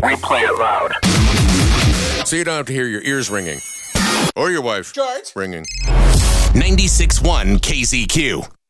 We play it loud. So you don't have to hear your ears ringing. Or your wife George? ringing. 96.1 KZQ.